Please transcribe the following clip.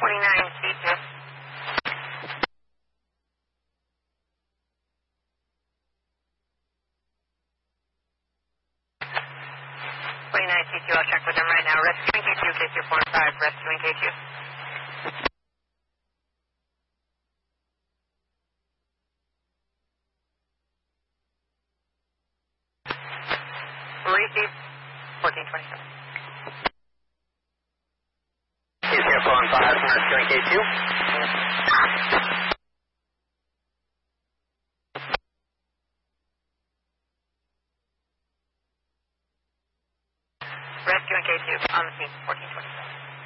29C2. 29C2, I'll check with them right now. Rescuing K2, K2 4-5, rescuing K2. Receive 1427. K2 4-5, rescuing K2. Rescuing K2 on the scene, 1427.